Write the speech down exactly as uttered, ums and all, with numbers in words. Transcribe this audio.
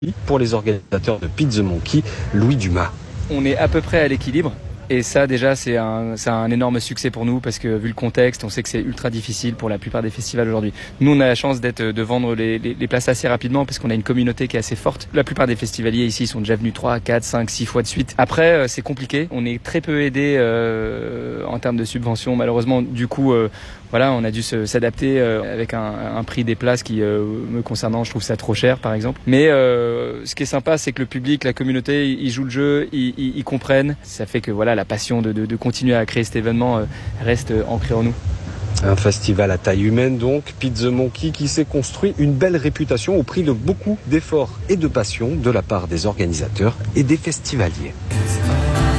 pour les organisateurs de Pete the Monkey, Louis Dumas. On est à peu près à l'équilibre. Et ça déjà c'est un, c'est un énorme succès pour nous parce que vu le contexte, on sait que c'est ultra difficile pour la plupart des festivals aujourd'hui. Nous on a la chance d'être, de vendre les, les, les places assez rapidement parce qu'on a une communauté qui est assez forte. La plupart des festivaliers ici sont déjà venus trois, quatre, cinq, six fois de suite. Après c'est compliqué, on est très peu aidé euh, en termes de subventions malheureusement. Du coup euh, voilà, on a dû se, s'adapter euh, avec un, un prix des places qui euh, me concernant je trouve ça trop cher par exemple. Mais euh, ce qui est sympa c'est que le public, la communauté, ils jouent le jeu, ils, ils, ils comprennent. Ça fait que voilà la passion de, de, de continuer à créer cet événement euh, reste ancrée en nous. Un festival à taille humaine donc, Pete the Monkey, qui s'est construit une belle réputation au prix de beaucoup d'efforts et de passion de la part des organisateurs et des festivaliers.